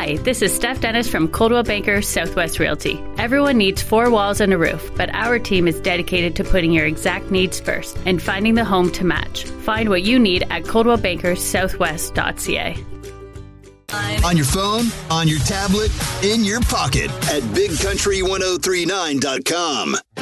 Hi, this is Steph Dennis from Coldwell Banker Southwest Realty. Everyone needs 4 walls and a roof, but our team is dedicated to putting your exact needs first and finding the home to match. Find what you need at coldwellbankersouthwest.ca. On your phone, on your tablet, in your pocket at BigCountry1039.com.